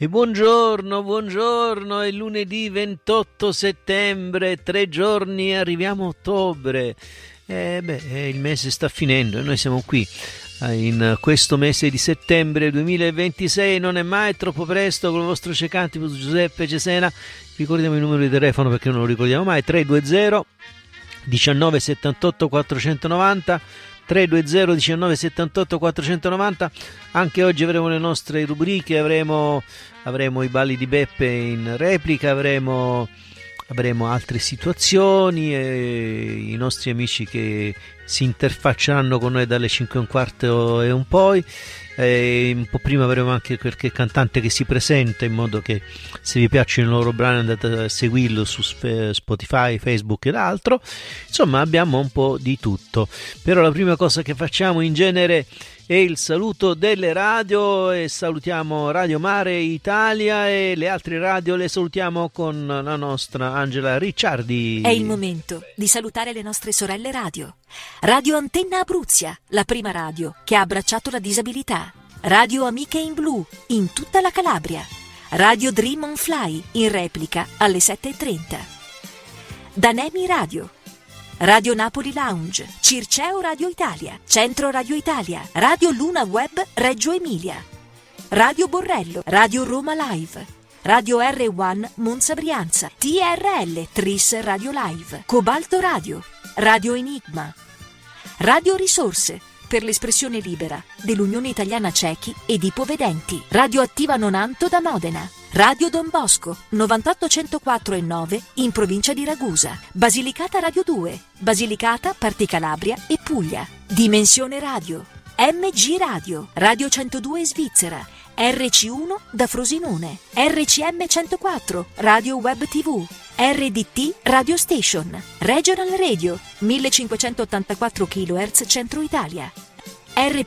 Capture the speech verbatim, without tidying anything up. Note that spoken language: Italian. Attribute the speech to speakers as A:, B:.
A: E buongiorno, buongiorno, è lunedì ventotto settembre, tre giorni, arriviamo a ottobre. Eh beh, il mese sta finendo e noi siamo qui in questo mese di settembre duemilaventisei. Non è mai troppo presto con il vostro cecantibus Giuseppe Cesena. Ricordiamo il numero di telefono perché non lo ricordiamo mai: tre due zero diciannove settantotto quattrocentonovanta, tre due zero diciannove settantotto quattrocentonovanta. Anche oggi avremo le nostre rubriche, avremo, avremo i balli di Beppe in replica, avremo, avremo altre situazioni e i nostri amici che si interfacceranno con noi dalle cinque e un quarto e un poi. E un po' prima avremo anche qualche cantante che si presenta, in modo che se vi piacciono i loro brani andate a seguirlo su Spotify, Facebook ed altro. Insomma, abbiamo un po' di tutto. Però la prima cosa che facciamo in genere è il saluto delle radio, e salutiamo Radio Mare Italia e le altre radio le salutiamo con la nostra Angela Ricciardi.
B: È il momento di salutare le nostre sorelle radio. Radio Antenna Abruzia, la prima radio che ha abbracciato la disabilità. Radio Amiche in Blu, in tutta la Calabria. Radio Dream on Fly, in replica alle sette e trenta. Danemi Radio. Radio Napoli Lounge, Circeo Radio Italia, Centro Radio Italia, Radio Luna Web Reggio Emilia, Radio Borrello, Radio Roma Live, Radio R uno Monza Brianza, T R L Tris Radio Live, Cobalto Radio, Radio Enigma, Radio Risorse per l'espressione libera dell'Unione Italiana Ciechi ed Ipovedenti, Radio Attiva Nonanto da Modena, Radio Don Bosco novantotto centoquattro e nove in provincia di Ragusa, Basilicata Radio due, Basilicata, Parti Calabria e Puglia, Dimensione Radio, M G Radio, Radio centodue Svizzera, R C uno da Frosinone, R C M centoquattro, Radio Web tivù, R D T Radio Station, Regional Radio, millecinquecentottantaquattro chilohertz Centro Italia, R